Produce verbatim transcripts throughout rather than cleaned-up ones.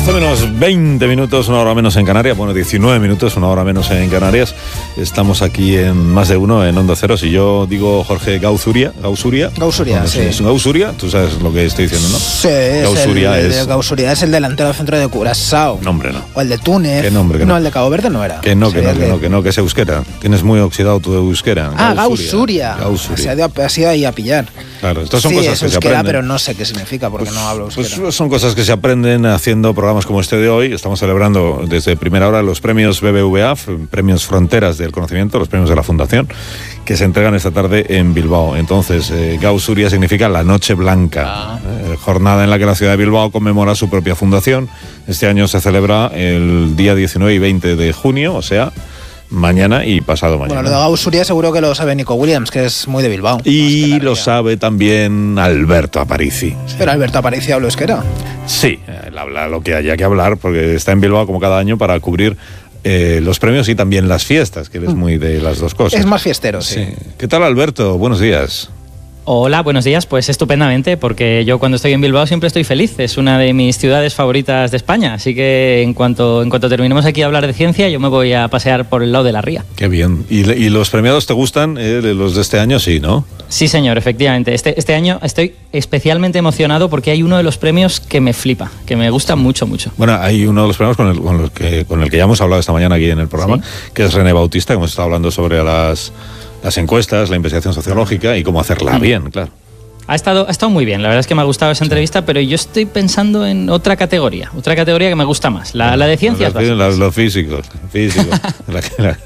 doce menos veinte minutos, una hora menos en Canarias. Bueno, diecinueve minutos, una hora menos en Canarias. Estamos aquí en Más de Uno, en Onda Cero. Si yo digo Jorge Gausuria, Gausuria. Gausuria, bueno, sí. Es Gausuria, tú sabes lo que estoy diciendo, ¿no? Sí, Gausuria es el, es... el Gausuria es el delantero centro de Curazao. Nombre, no. O el de Túnez. ¿Qué nombre? Que no. no, el de Cabo Verde no era. Que no, que no, el que de... no, que no, que es euskera. Tienes muy oxidado tu euskera. Ah, Gausuria. Gausuria. Se ha ido, ha sido ahí a pillar. Claro, estas son sí, cosas es que euskera, se aprenden. pero no sé qué significa porque pues, no hablo euskera. Pues son cosas que se aprenden haciendo programas como este de hoy. Estamos celebrando desde primera hora los premios B B V A, premios Fronteras del Conocimiento, los premios de la Fundación, que se entregan esta tarde en Bilbao. Entonces, eh, Gausuria significa la Noche Blanca, ah. eh, jornada en la que la ciudad de Bilbao conmemora su propia fundación. Este año se celebra el día diecinueve y veinte de junio, o sea, mañana y pasado mañana. Bueno, lo de Gausuria seguro que lo sabe Nico Williams, que es muy de Bilbao. Y lo sabe también Alberto Aparici. Pero Alberto Aparici habla euskera. Sí, él habla lo que haya que hablar, porque está en Bilbao como cada año para cubrir eh, los premios y también las fiestas, que él es muy de las dos cosas. Es más fiestero, sí. sí. ¿Qué tal, Alberto? Buenos días. Hola, buenos días. Pues estupendamente, porque yo cuando estoy en Bilbao siempre estoy feliz. Es una de mis ciudades favoritas de España. Así que en cuanto, en cuanto terminemos aquí a hablar de ciencia, yo me voy a pasear por el lado de la ría. Qué bien. ¿Y, y los premiados te gustan? Eh, los de este año sí, ¿no? Sí, señor, efectivamente. Este, este año estoy especialmente emocionado porque hay uno de los premios que me flipa, que me gusta mucho, mucho. Bueno, hay uno de los premios con el, con el, que, con el que ya hemos hablado esta mañana aquí en el programa, ¿sí? Que es René Bautista, que hemos estado hablando sobre las, las encuestas, la investigación sociológica y cómo hacerla mm. bien, claro. Ha estado, ha estado muy bien, la verdad es que me ha gustado esa entrevista, pero yo estoy pensando en otra categoría, otra categoría que me gusta más, la, la de ciencias básicas. Los, los físicos, físicos. la, la,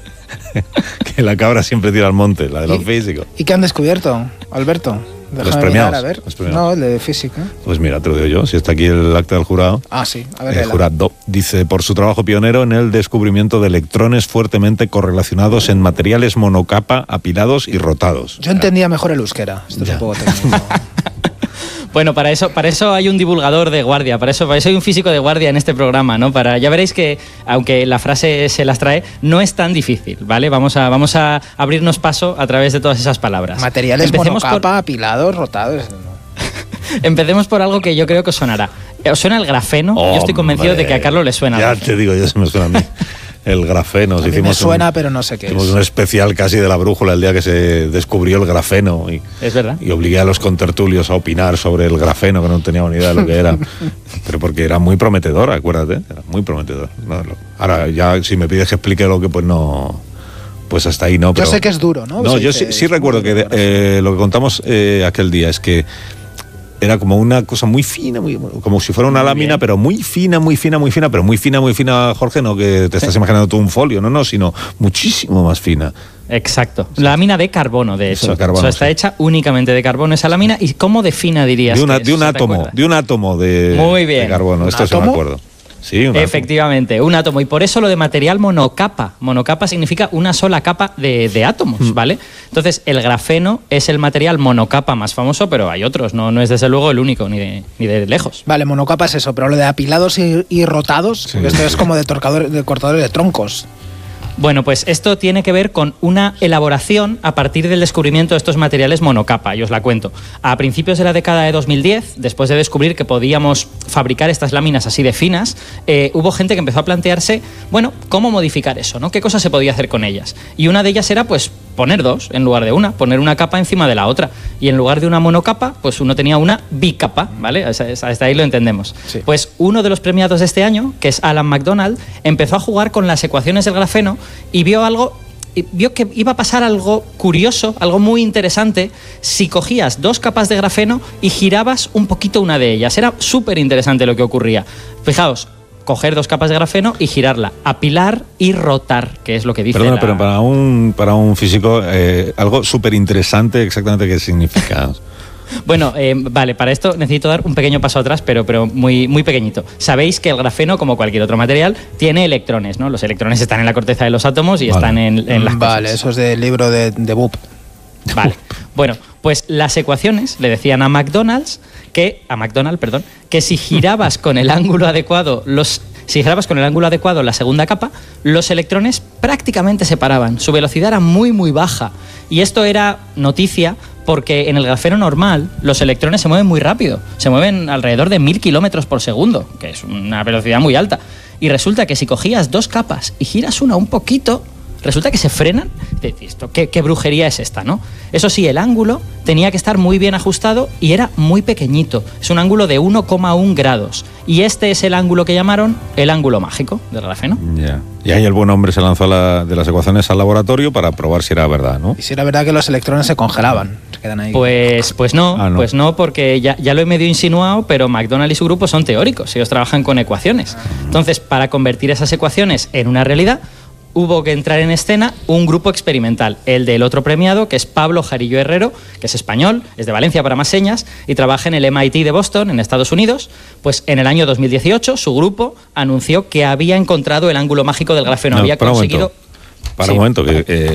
que la cabra siempre tira al monte, la de los ¿Y, físicos. ¿Y qué han descubierto, Alberto? Déjame los premiados, mirar, a ver. Los premiados. No, el de física. Pues mira, te lo digo yo, si está aquí el acta del jurado. Ah, sí, a ver. El jurado dice, por su trabajo pionero en el descubrimiento de electrones fuertemente correlacionados en materiales monocapa, apilados y rotados. Yo entendía mejor el euskera, esto es un poco técnico. Bueno, para eso, para eso hay un divulgador de guardia, para eso, para eso hay un físico de guardia en este programa, ¿no? Para, ya veréis que, aunque la frase se las trae, no es tan difícil, ¿vale? Vamos a, vamos a abrirnos paso a través de todas esas palabras. Materiales Empecemos monocapa, por... apilados, rotados... Empecemos por algo que yo creo que os sonará. ¿Os suena el grafeno? Hombre, yo estoy convencido de que a Carlos le suena. Ya te digo, ya se me suena a mí. El grafeno. A mí hicimos me suena, un, pero no sé qué hicimos es. un especial casi de la brújula el día que se descubrió el grafeno. Y, es verdad. Y obligué a los contertulios a opinar sobre el grafeno, que no teníamos ni idea de lo que era. Pero porque era muy prometedor, acuérdate. Era muy prometedor. No, no. Ahora, ya si me pides que explique lo que, pues no... Pues hasta ahí no. Pero, yo sé que es duro, ¿no? No, sí, yo sí, sí recuerdo que eh, lo que contamos eh, aquel día es que era como una cosa muy fina, muy, como si fuera una muy lámina, bien. Pero muy fina, muy fina, muy fina, pero muy fina, muy fina, Jorge, no que te estás imaginando tú un folio, no, no, sino muchísimo más fina. Exacto. Sí. Lámina de carbono, de hecho. De carbono, o sea, está sí. hecha únicamente de carbono esa lámina. ¿Y cómo de fina dirías? De, una, que de un es, átomo, de un átomo de, muy bien. de carbono, esto sí me acuerdo. Sí, un efectivamente, átomo. un átomo. Y por eso lo de material monocapa. Monocapa significa una sola capa de, de átomos, mm. ¿vale? Entonces, el grafeno es el material monocapa más famoso, pero hay otros, no, no es desde luego el único, ni de, ni de lejos. Vale, monocapa es eso, pero lo de apilados y, y rotados, sí, esto sí. es como de, torcador, de cortadores de troncos. Bueno, pues esto tiene que ver con una elaboración a partir del descubrimiento de estos materiales monocapa, y os la cuento. A principios de la década de dos mil diez, después de descubrir que podíamos fabricar estas láminas así de finas, eh, hubo gente que empezó a plantearse, bueno, ¿cómo modificar eso, no? ¿Qué cosas se podía hacer con ellas? Y una de ellas era, pues, poner dos en lugar de una, poner una capa encima de la otra. Y en lugar de una monocapa, pues uno tenía una bicapa, ¿vale? Hasta ahí lo entendemos. Sí. Pues uno de los premiados de este año, que es Alan McDonald, empezó a jugar con las ecuaciones del grafeno y vio algo, vio que iba a pasar algo curioso, algo muy interesante, si cogías dos capas de grafeno y girabas un poquito una de ellas. Era súper interesante lo que ocurría. Fijaos, coger dos capas de grafeno y girarla, apilar y rotar, que es lo que dice. Perdona, la... pero para un, para un físico, eh, algo súper interesante, exactamente qué significa. Bueno, eh, vale, para esto necesito dar un pequeño paso atrás, pero, pero muy, muy pequeñito. Sabéis que el grafeno, como cualquier otro material, tiene electrones, ¿no? Los electrones están en la corteza de los átomos y vale. están en, en las Vale, cosas. eso es del libro de, de Boop. Vale, bueno, pues las ecuaciones le decían a McDonald's que, a McDonald, perdón, que si girabas con el ángulo adecuado los... Si girabas con el ángulo adecuado la segunda capa, los electrones prácticamente se paraban. Su velocidad era muy, muy baja. Y esto era noticia Porque en el grafeno normal los electrones se mueven muy rápido, se mueven alrededor de mil kilómetros por segundo, que es una velocidad muy alta. Y resulta que si cogías dos capas y giras una un poquito, resulta que se frenan. Esto, ¿qué, ¿Qué brujería es esta, no? Eso sí, el ángulo tenía que estar muy bien ajustado y era muy pequeñito. Es un ángulo de uno coma uno grados. Y este es el ángulo que llamaron el ángulo mágico del grafeno. Ya. Y ahí el buen hombre se lanzó a la, de las ecuaciones al laboratorio para probar si era verdad, ¿no? Y si era verdad que los electrones se congelaban, se quedan ahí. Pues, pues no, Ah, no. pues no, porque ya, ya lo he medio insinuado, pero McDonald y su grupo son teóricos, ellos trabajan con ecuaciones. Entonces, para convertir esas ecuaciones en una realidad, hubo que entrar en escena un grupo experimental, el del otro premiado, que es Pablo Jarillo Herrero, que es español, es de Valencia para más señas, y trabaja en el M I T de Boston, en Estados Unidos. Pues en el año dos mil dieciocho su grupo anunció que había encontrado el ángulo mágico del grafeno, No, había para un conseguido... momento. Para Sí. un momento, que... Eh,